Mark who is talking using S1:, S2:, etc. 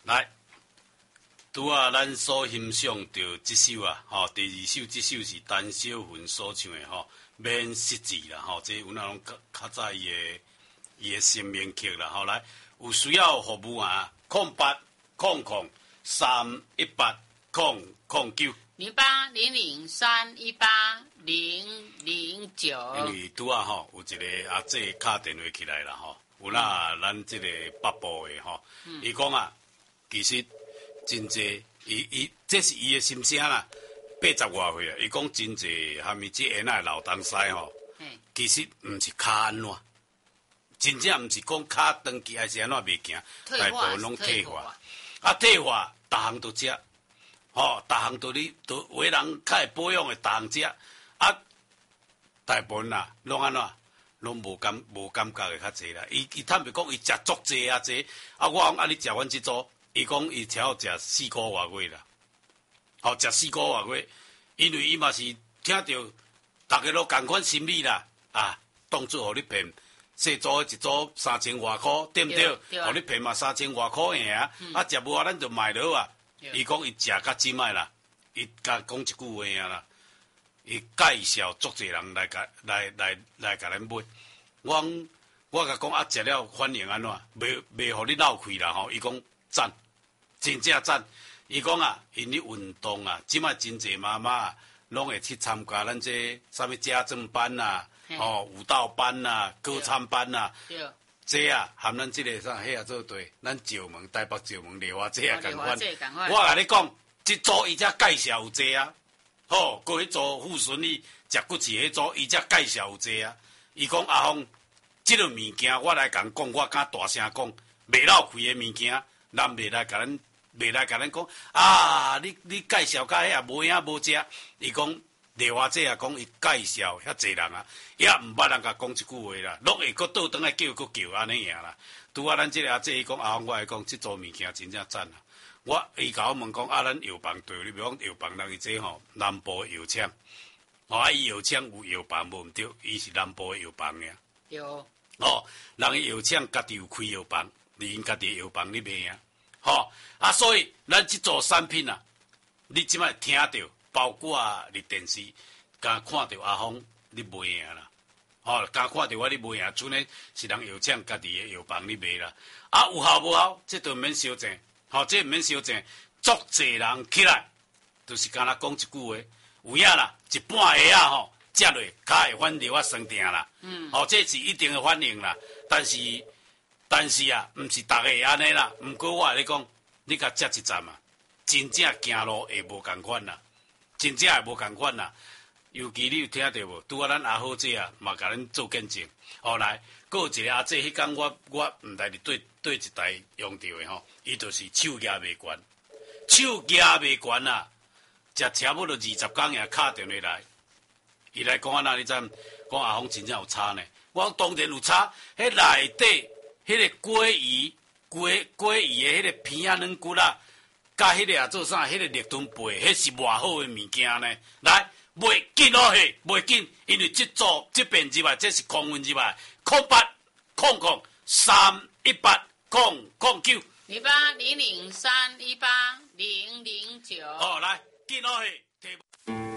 S1: 来，拄啊，咱所欣赏到这首啊，第二首这首是陈小云所唱的免失字啦，这有那种较早伊的成名曲啦，来有需要服务啊，0800318009。
S2: 0800318009。
S1: 因为拄啊有一个阿姐打电话起来啦有咱这个北部的伊讲啊，其实真济，这是伊的心声啦，80外岁啊，伊讲真济，含伊这烟仔老东西其实毋是骹安怎，真正毋是讲骹长期还是安怎袂行，大部分拢退化，退化，逐项都食，逐项都有的人较会保养的，逐项食，大部分啦，拢安怎？拢无感觉的较济啦。伊坦白讲，伊食足济啊济。我讲你食阮即组，伊讲伊超食4个外月啦。食4个外月，因为伊嘛是听到大家都共款心理啦。当作互你骗，细组一组3000外箍，对毋对？互你骗嘛3000外箍赢啊。食无咱就卖落啊。伊讲伊食甲即摆啦，伊甲讲一句话啊啦。伊介绍足侪人来甲咱买，我甲讲食了反应安怎？袂互你闹气啦伊讲赞，真正赞。伊讲因咧运动即摆真侪妈妈拢会去参加咱这啥物家政班舞蹈班歌唱班这含咱这个啥迄做对，咱石门台北石门梨花这共款。我甲你讲，即组伊才介绍有这过去做富顺里食骨刺迄组，伊才介绍有这伊讲阿峰，即个物件我来共讲，我敢大声讲，袂闹气的物件，人袂来甲咱讲你介绍甲遐无影无食。伊讲梨花姐讲伊介绍遐济人也毋捌人甲讲一句话啦，拢会搁倒转来叫安尼样啦。拄咱即个阿姐伊讲阿峰，我来讲即组物件真正赞伊甲我问讲咱药房对，你比如讲药房人伊这南部的药厂，伊药厂有药房无毋对，伊是南部的药房尔。
S2: 有。
S1: 人伊药厂家己有开药房，因家己药房里卖所以咱即组产品你即摆听到，包括你电视，敢看到阿峰你卖赢啦。敢看到我你卖赢，剩咧是人药厂家己的药房里卖啦。有效无效？这都免小证。这毋免小证，足侪人起来，就是敢若讲一句话，有影啦，一半下食落较会反流酸痛啦。这是一定的反应啦。但是毋是逐个会安尼啦。毋过我甲你讲，你甲食一站真正行路会无共款啦，真正会无共款啦。尤其你有听到无？拄咱阿好姐嘛甲咱做见证。来，佫有一个阿姐，迄天我毋知伫对一台用到的伊就是手举袂悬，食差不多20工也敲电话来，伊来讲你知？讲阿峰真正有差呢。我讲当然有差，迄内底迄个果鱼的迄个片软骨甲迄个做啥？迄个绿豚背，迄是偌好的物件呢。来，袂紧袂紧，因为这边入来，这是空运入来，0800318009。
S2: 0800318009。
S1: 来，紧